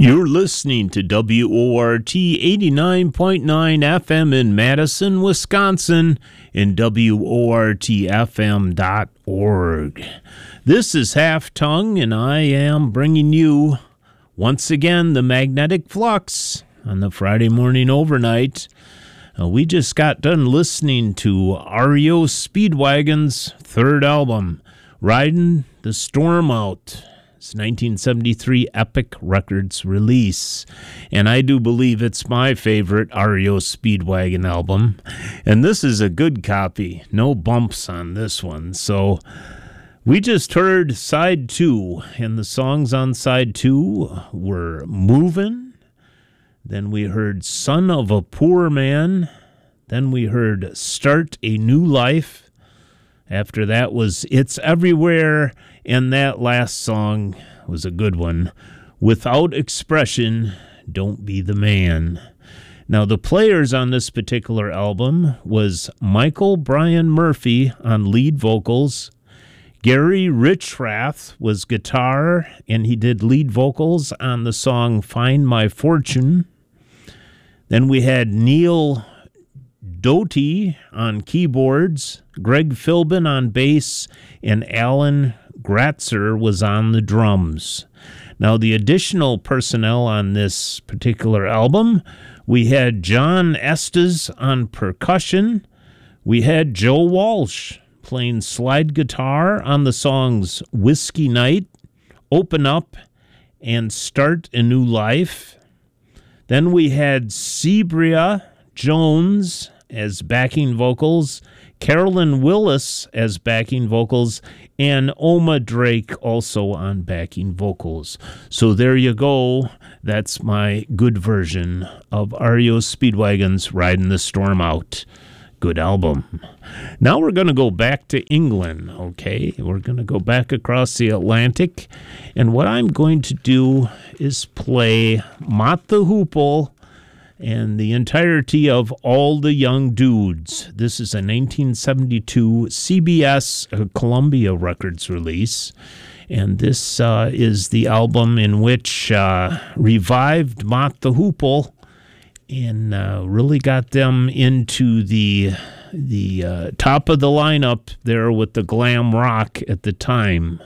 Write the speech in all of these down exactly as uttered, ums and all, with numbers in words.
You're listening to W O R T eighty-nine point nine F M in Madison, Wisconsin, and W O R T F M dot org. This is Half Tongue, and I am bringing you, once again, the Magnetic Flux on the Friday morning overnight. Uh, we just got done listening to R E O Speedwagon's third album, Riding the Storm Out. It's nineteen seventy-three Epic Records release, and I do believe it's my favorite R E O Speedwagon album, and this is a good copy. No bumps on this one. So we just heard side two, and the songs on side two were Movin', then we heard Son of a Poor Man, then we heard Start a New Life. After that was It's Everywhere, and that last song was a good one. Without Expression, Don't Be the Man. Now, the players on this particular album was Michael Brian Murphy on lead vocals. Gary Richrath was guitar, and he did lead vocals on the song Find My Fortune. Then we had Neil Doughty on keyboards, Greg Philbin on bass, and Alan Gratzer was on the drums. Now, the additional personnel on this particular album, we had John Estes on percussion. We had Joe Walsh playing slide guitar on the songs Whiskey Night, Open Up, and Start a New Life. Then we had Sebria Jones as backing vocals, Carolyn Willis as backing vocals, and Oma Drake also on backing vocals. So there you go. That's my good version of R E O Speedwagon's Riding the Storm Out. Good album. Now we're going to go back to England, okay? We're going to go back across the Atlantic, and what I'm going to do is play Mott the Hoople and the entirety of All the Young Dudes. This is a nineteen seventy-two C B S uh, Columbia Records release, and this uh, is the album in which uh, revived Mott the Hoople and uh, really got them into the the uh, top of the lineup there with the glam rock at the time.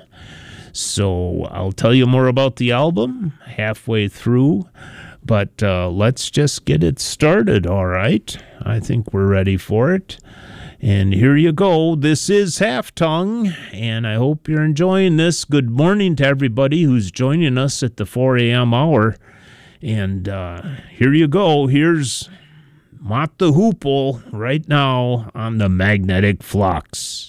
So I'll tell you more about the album halfway through. But uh, let's just get it started, all right? I think we're ready for it. And here you go. This is Half Tongue, and I hope you're enjoying this. Good morning to everybody who's joining us at the four a.m. hour. And uh, here you go. Here's Mott the Hoople right now on the Magnetic Flux.